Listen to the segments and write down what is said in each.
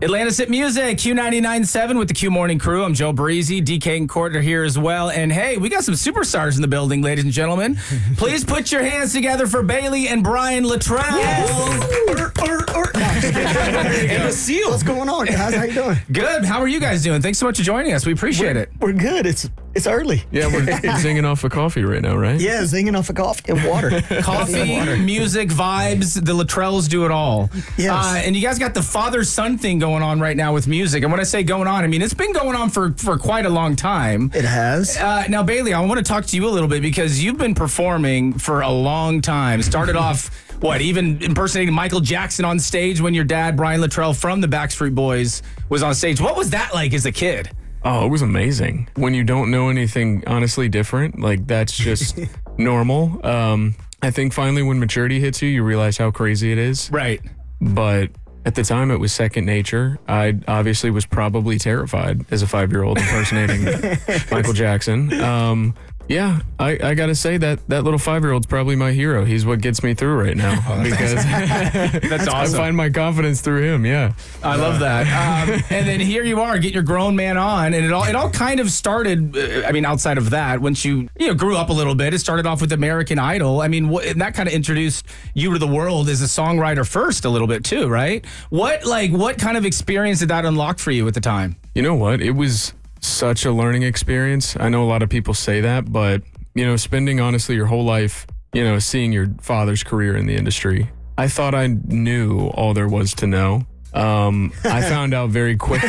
Atlantis Hit Music, Q99.7 with the Q Morning Crew. I'm Joe Breezy. DK and Court are here as well. And hey, we got some superstars in the building, ladies and gentlemen. Please put your hands together for Bailey and Brian Luttrell. And the seal. What's going on, guys? How you doing? Good. How are you guys doing? Thanks so much for joining us. We appreciate it. We're good. It's early. Yeah, we're zinging off of coffee right now, right? Yeah, zinging off of coffee and water. Coffee, music, vibes. The Luttrells do it all. Yes. And you guys got the father-son thing going on right now with music. And when I say going on, I mean it's been going on for quite a long time. It has. Now, Bailey, I want to talk to you a little bit because you've been performing for a long time. Started off, even impersonating Michael Jackson on stage when your dad, Brian Luttrell from the Backstreet Boys, was on stage. What was that like as a kid? Oh, it was amazing. When you don't know anything honestly different, like that's just normal. I think finally when maturity hits you, you realize how crazy it is. Right. But at the time, it was second nature. I obviously was probably terrified as a 5-year-old impersonating Michael Jackson. Yeah, I got to say that little 5-year-old's probably my hero. He's what gets me through right now because That's awesome. I find my confidence through him. Yeah, I love that. And then here you are, get your grown man on, and it all kind of started. Outside of that, once you grew up a little bit, it started off with American Idol. And that kind of introduced you to the world as a songwriter first, a little bit too, right? What kind of experience did that unlock for you at the time? You know what? It was such a learning experience. I know a lot of people say that, but spending honestly your whole life, seeing your father's career in the industry, I thought I knew all there was to know. I found out very quickly.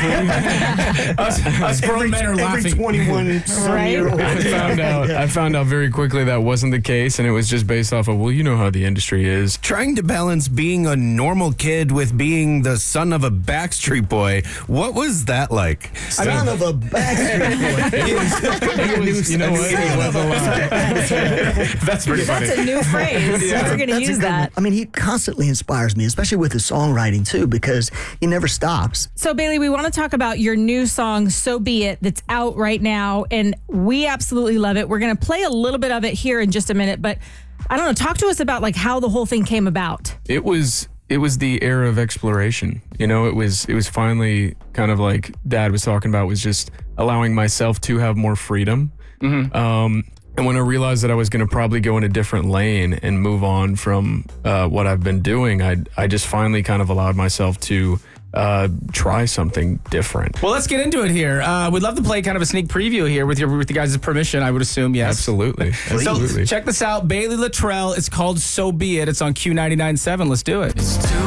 Us grown men are laughing. Every 21 year old. I found out very quickly that wasn't the case, and it was just based off of, you know how the industry is. Trying to balance being a normal kid with being the son of a Backstreet Boy, what was that like? Son of a Backstreet Boy. You know what? It was a lot. That's pretty funny. That's a new phrase. We're going to use that. He constantly inspires me, especially with his songwriting too, because he never stops. So, Bailey, we want to talk about your new song, So Be It, that's out right now, and we absolutely love it. We're going to play a little bit of it here in just a minute, but I don't know, talk to us about how the whole thing came about. It was the era of exploration. It was finally kind of like Dad was talking about, was just allowing myself to have more freedom. Mm-hmm. And when I realized that I was going to probably go in a different lane and move on from what I've been doing, I just finally kind of allowed myself to try something different. Well, let's get into it here. We'd love to play kind of a sneak preview here with the guys' permission, I would assume, yes. Absolutely. So check this out. Bailey Luttrell. It's called So Be It. It's on Q99.7. Let's do it.